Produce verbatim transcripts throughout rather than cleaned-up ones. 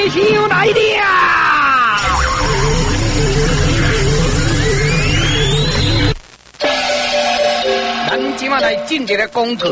上来了。咱今晚来进一个广告。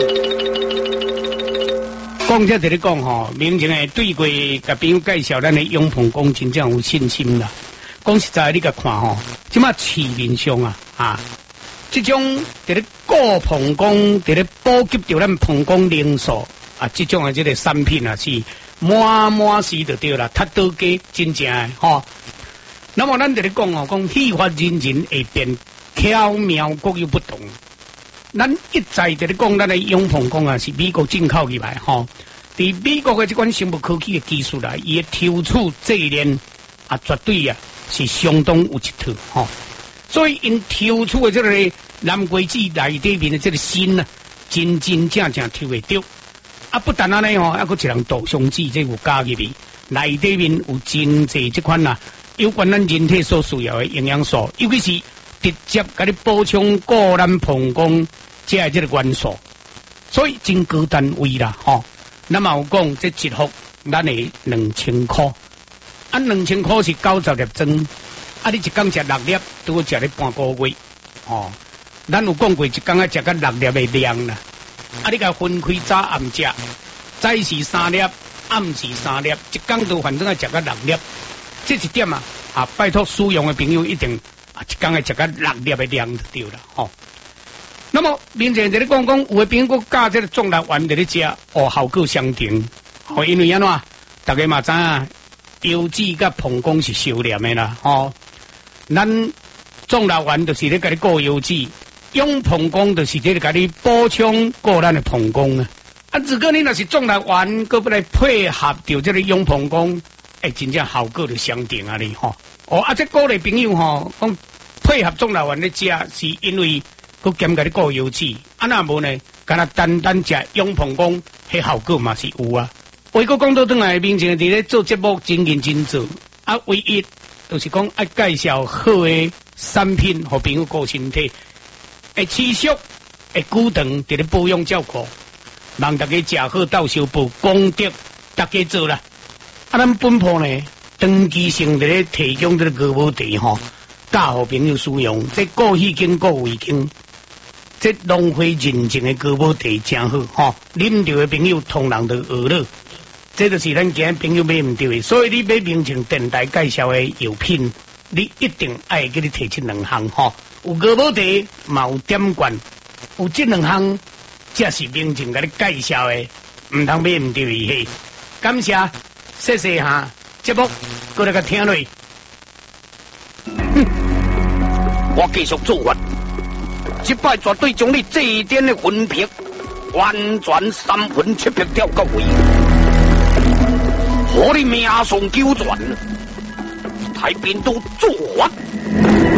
讲这在咧讲吼，明前诶对过甲朋友介绍咱诶永丰宫真正有信心啦。讲实在，你甲看吼，即马市面上啊啊，即种在咧古膨宫，在咧普及着咱膨宫零售啊，即种诶即个产品啊是满满是就对啦，踢倒价真正诶吼。那么咱在咧讲哦，讲戏法人人会变巧妙各有不同。咱一再在咧讲，咱诶永丰宫啊是美国进口入来吼。伫美国诶即款生物科技诶技术啦，伊诶抽取冶炼啊，绝对啊是相当有一套吼。所以因抽取诶即个蓝龟子内底面诶即个心啊，真真正正抽会着。啊，不但安尼吼，还佫一人杜松子即有加入去，内底面有真济即款啊，有关咱人体所需要诶营养素，尤其是直接甲你补充固咱膀胱即个即个元素，所以真高单位啦吼。那么有讲这一盒咱诶两千块，啊两千块是九十粒装，啊你一工食六粒，拄好食咧半个月哦。咱有讲过一工啊食到六粒诶量啦。啊！你甲分开早暗食，早是三粒，暗是三粒，一工都反正要食到六粒。这一点啊，啊，拜托使用的朋友一定啊，一工要食到六粒的量就对了吼。那么，明前在咧讲讲，有的朋友佮加这个种力丸在咧食，哦，效果相同。哦，因为安怎，大家嘛知影，油脂甲膀胱是相连的啦，吼。咱种力丸就是咧甲你固油脂。用膀胱就是这个甲你补充固咱的膀胱啊！啊，如果你若是种力丸，搁不来配合着这个用膀胱，哎，真正效果就相同啊！你吼，哦，啊，这鼓励朋友吼，讲配合种力丸咧食，是因为佮兼甲你固油脂，啊那无呢，敢若单单食用膀胱，迄效果嘛是有啊。为个讲到转来，面前伫咧做节目真认真做，啊，唯一就是讲爱介绍好的产品，互朋友顾身体。会持续会久长伫咧保养照顾，望大家食好到小补功德，大家做啦。啊，咱本铺呢，长期性伫咧提供这个高毛茶吼，教互朋友使用。这过去经过胃经，这浪费人情的高毛茶真好吼，啉着的朋友通人都饿了。这就是咱今日朋友买唔到的，所以你买明前电台介绍的药品，你一定爱给你提出两项吼。有高毛茶，嘛有点罐，有这两项，才是明前甲你介绍的，唔通买唔对嘿。感谢，谢谢哈，节目过来个听落。哼，我继续做法，这摆绝对将你这一点的魂魄，完全三魂七魄掉到位，和你命上九转，太平都做法。